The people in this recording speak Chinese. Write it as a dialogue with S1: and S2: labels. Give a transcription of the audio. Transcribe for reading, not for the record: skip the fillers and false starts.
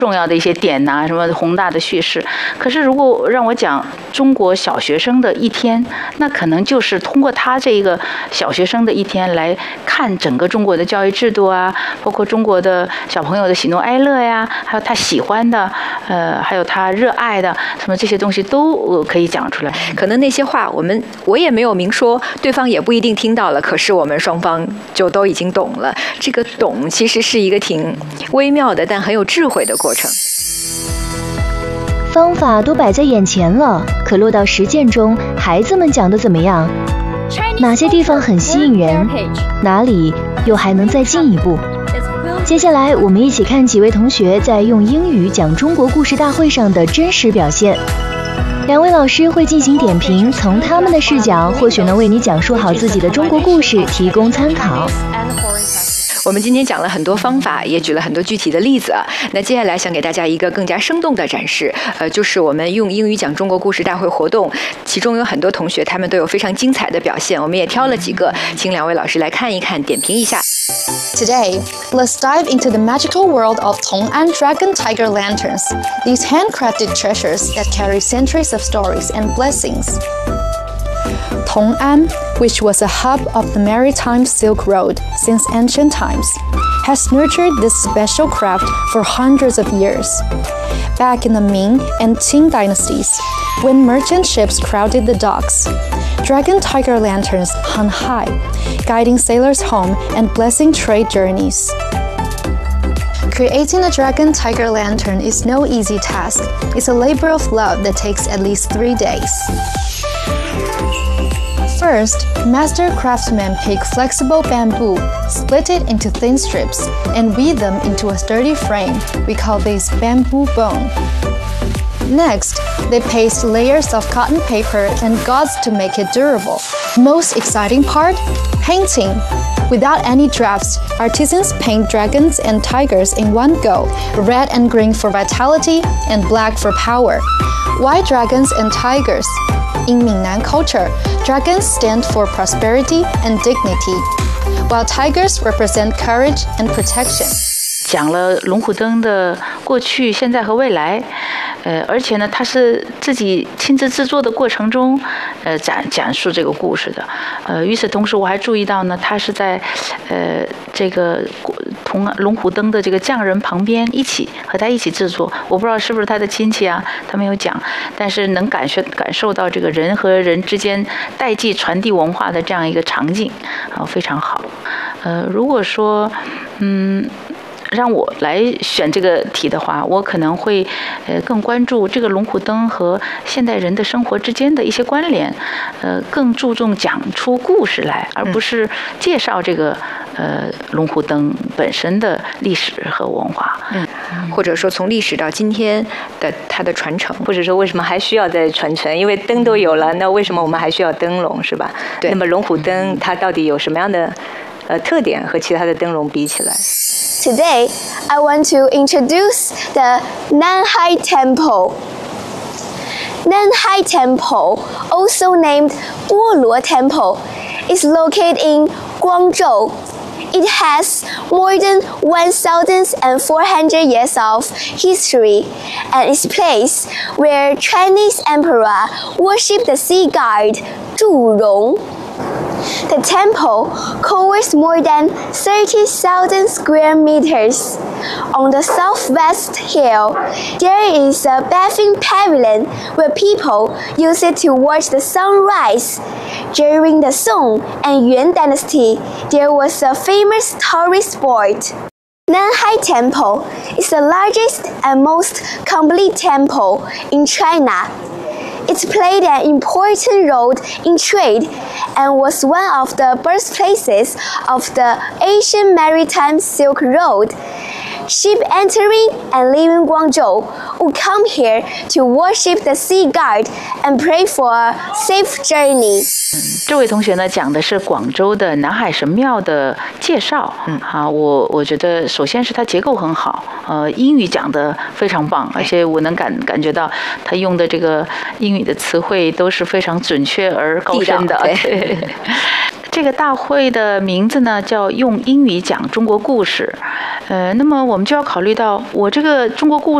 S1: 重要的一些点呐，什么宏大的叙事。可是如果让我讲中国小学生的一天，那可能就是通过他这个小学生的一天来看整个中国的教育制度啊，包括中国的小朋友的喜怒哀乐呀，还有他喜欢的，还有他热爱的，什么这些东西都可以讲出来。
S2: 可能那些话我也没有明说，对方也不一定听到了，可是我们双方就都已经懂了。这个懂其实是一个挺微妙的，但很有智慧的过程。
S3: 方法都摆在眼前了，可落到实践中，孩子们讲得怎么样？哪些地方很吸引人？哪里又还能再进一步？接下来我们一起看几位同学在用英语讲中国故事大会上的真实表现。两位老师会进行点评，从他们的视角，或许能为你讲述好自己的中国故事提供参考。
S2: 我们今天讲了很多方法，也举了很多具体的例子。那接下来想给大家一个更加生动的展示，就是我们用英语讲中国故事大会活动，其中有很多同学他们都有非常精彩的表现，我们也挑了几个，请两位老师来看一看，点评一下。
S4: Today, let's dive into the magical world of Tong'an Dragon Tiger Lanterns, these handcrafted treasures that carry centuries of stories and blessings. Tong'an, which was a hub of the maritime Silk Road since ancient times, has nurtured this special craft for hundreds of years. Back in the Ming and Qing dynasties, when merchant ships crowded the docks, Dragon Tiger lanterns hung high, guiding sailors home and blessing trade journeys. Creating a Dragon Tiger lantern is no easy task. It's a labor of love that takes at least 3 days. First, master craftsmen pick flexible bamboo, split it into thin strips, and weave them into a sturdy frame. We call this bamboo bone. Next, they paste layers of cotton paper and gauze to make it durable. Most exciting part? Painting. Without any drafts, artisans paint dragons and tigers in one go, red and green for vitality and black for power. Why dragons and tigers? In Minnan culture, dragons stand for prosperity and dignity, while tigers represent courage and protection.
S1: 讲了龙虎灯的过去、现在和未来，而且呢，他是自己亲自制作的过程中，讲述这个故事的。与此同时，我还注意到呢，他是在这个龙虎灯的这个匠人旁边和他一起制作。我不知道是不是他的亲戚啊，他没有讲，但是能感受到这个人和人之间代际传递文化的这样一个场景，非常好。如果说，让我来选这个题的话，我可能会更关注这个龙虎灯和现代人的生活之间的一些关联，更注重讲出故事来，而不是介绍这个龙虎灯本身的历史和文化。
S2: 或者说从历史到今天的它的传承，
S5: 或者说为什么还需要再传承？因为灯都有了，那为什么我们还需要灯笼，是吧？
S2: 对。
S5: 那么龙虎灯它到底有什么样的特点和其他的灯笼比起来？
S6: Today, I want to introduce the Nanhai Temple. Nanhai Temple, also named Duoluo Temple, is located in Guangzhou. It has more than 1,400 years of history and is a place where Chinese emperor worshipped the sea god Zhu Rong. The temple covers more than 30,000 square meters. On the southwest hill, there is a bathing pavilion where people use it to watch the sunrise. During the Song and Yuan dynasty, there was a famous tourist spot. Nanhai Temple is the largest and most complete temple in China. It played an important role in trade and was one of the birthplaces of the Asian Maritime Silk Road. Ships entering and leaving Guangzhou would come here to worship the sea god and pray for a safe journey.
S1: 这位同学呢讲的是广州的南海神庙的介绍。我觉得首先是它结构很好，英语讲的非常棒，而且我能感觉到他用的这个英语的词汇都是非常准确而高深的。 这个大会的名字呢叫用英语讲中国故事。那么我们就要考虑到，我这个中国故